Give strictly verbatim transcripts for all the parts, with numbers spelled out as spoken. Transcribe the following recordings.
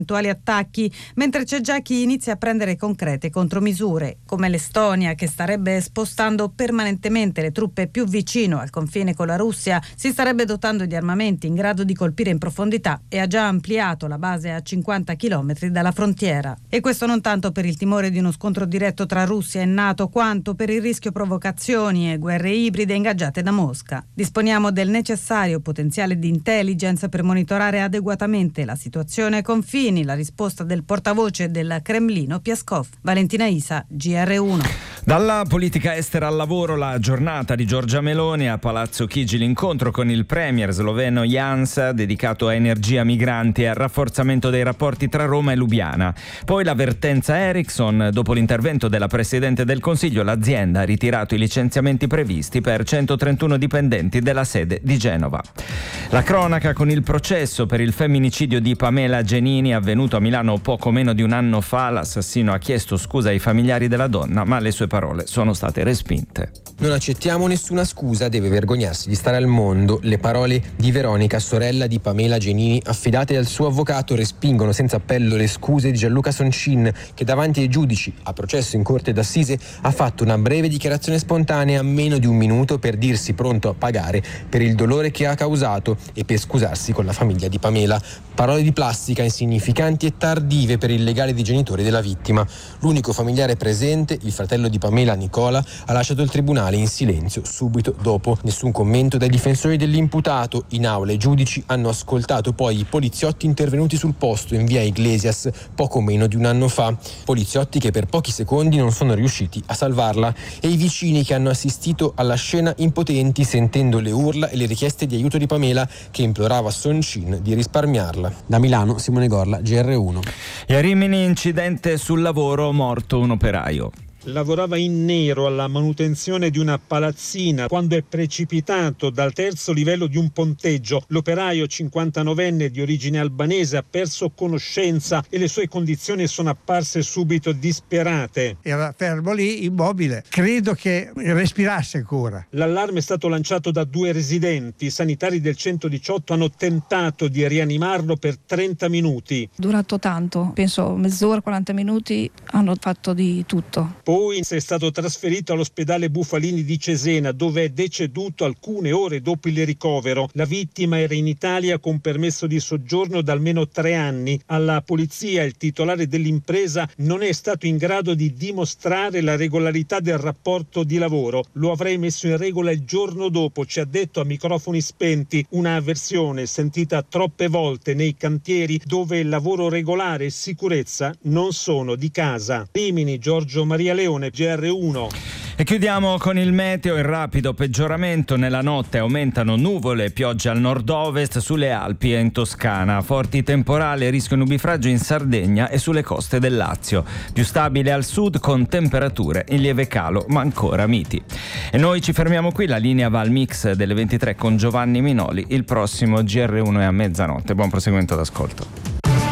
eventuali attacchi, mentre c'è già chi inizia a prendere concrete contromisure, come l'Estonia, che starebbe spostando permanentemente le truppe più vicino al confine con la Russia, si starebbe dotando di armamenti in grado di colpire in profondità e ha già ampliato la base a cinquanta chilometri dalla frontiera. E questo non tanto per il timore di uno scontro diretto tra Russia e NATO, quanto per il rischio provocazioni e guerre ibride ingaggiate da Mosca. Disponiamo del necessario potenziale di intelligence per monitorare adeguatamente la situazione ai confini. La risposta del portavoce del Cremlino Peskov. Valentina Isa, G R uno. Dalla politica estera al lavoro, la giornata di Giorgia Meloni a Palazzo Chigi, l'incontro con il premier sloveno Janša dedicato a energia, migranti e al rafforzamento dei rapporti tra Roma e Lubiana. Poi l'avvertenza Ericsson, dopo l'intervento della Presidente del Consiglio, l'azienda ha ritirato i licenziamenti previsti per centotrentuno dipendenti della sede di Genova. La cronaca con il processo per il femminicidio di Pamela Genini avvenuto a Milano poco meno di un anno fa. L'assassino ha chiesto scusa ai familiari della donna, ma le sue parole sono state respinte. Non accettiamo nessuna scusa, deve vergognarsi di stare al mondo. Le parole di Veronica, sorella di Pamela Genini, affidate al suo avvocato, respingono senza appello le scuse di Gianluca Soncin, che davanti ai giudici a processo in corte d'assise ha fatto una breve dichiarazione spontanea, meno di un minuto, per dirsi pronto a pagare per il dolore che ha causato e per scusarsi con la famiglia di Pamela. Parole di plastica, insignificanti e tardive per il legale dei genitori della vittima. L'unico familiare presente, il fratello di Pamela, Nicola, ha lasciato il tribunale in silenzio subito dopo. Nessun commento dai difensori dell'imputato. In aula i giudici hanno ascoltato poi i poliziotti intervenuti sul posto in via Iglesias poco meno di un anno fa. Poliziotti che per pochi secondi non sono riusciti a salvarla, e i vicini che hanno assistito alla scena impotenti, sentendo le urla e le richieste di aiuto di Pamela, che implorava a Soncin di risparmiarla. Da Milano, Simone Gorla, G R uno. E a Rimini, incidente sul lavoro, morto un operaio. Lavorava in nero alla manutenzione di una palazzina quando è precipitato dal terzo livello di un ponteggio. L'operaio, cinquantanovenne di origine albanese, ha perso conoscenza e le sue condizioni sono apparse subito disperate. Era fermo lì, immobile. Credo che respirasse ancora. L'allarme è stato lanciato da due residenti. I sanitari del centodiciotto hanno tentato di rianimarlo per trenta minuti. Durato tanto, penso mezz'ora, quaranta minuti, hanno fatto di tutto. Poi è stato trasferito all'ospedale Bufalini di Cesena, dove è deceduto alcune ore dopo il ricovero. La vittima era in Italia con permesso di soggiorno da almeno tre anni. Alla polizia il titolare dell'impresa non è stato in grado di dimostrare la regolarità del rapporto di lavoro. Lo avrei messo in regola il giorno dopo, ci ha detto a microfoni spenti, una versione sentita troppe volte nei cantieri dove il lavoro regolare e sicurezza non sono di casa. Rimini, Giorgio Maria Leone, G R uno. E chiudiamo con il meteo. In rapido peggioramento nella notte, aumentano nuvole e piogge al nord-ovest, sulle Alpi e in Toscana, forti temporali e rischio nubifragio in Sardegna e sulle coste del Lazio, più stabile al sud con temperature in lieve calo ma ancora miti. E noi ci fermiamo qui, la linea va al mix delle ventitré con Giovanni Minoli. Il prossimo G R uno è a mezzanotte. Buon proseguimento d'ascolto.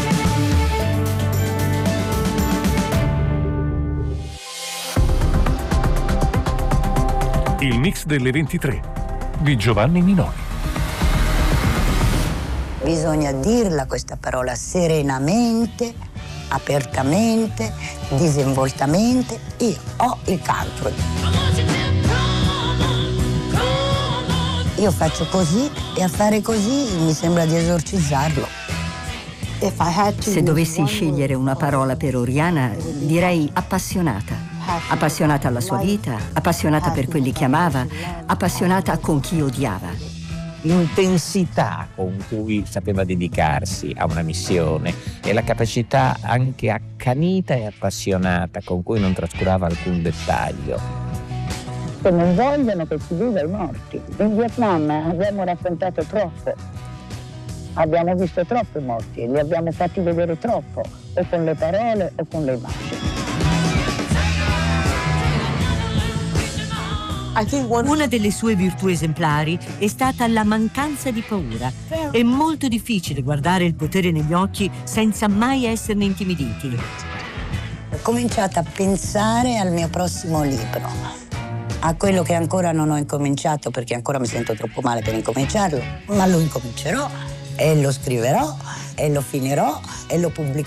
Il mix delle ventitré di Giovanni Minoli. Bisogna dirla questa parola serenamente, apertamente, disinvoltamente. Io ho il cancro. Io faccio così e a fare così mi sembra di esorcizzarlo. Se dovessi scegliere una parola per Oriana, direi appassionata. Appassionata alla sua vita, appassionata per quelli che amava, appassionata con chi odiava. L'intensità con cui sapeva dedicarsi a una missione e la capacità anche accanita e appassionata con cui non trascurava alcun dettaglio. Che non vogliono che si viva i morti. In Vietnam abbiamo raccontato troppo, abbiamo visto troppi morti, li abbiamo fatti vedere troppo, o con le parole o con le immagini. Una delle sue virtù esemplari è stata la mancanza di paura. È molto difficile guardare il potere negli occhi senza mai esserne intimiditi. Ho cominciato a pensare al mio prossimo libro, a quello che ancora non ho incominciato perché ancora mi sento troppo male per incominciarlo, ma lo incomincerò e lo scriverò e lo finirò e lo pubblicherò.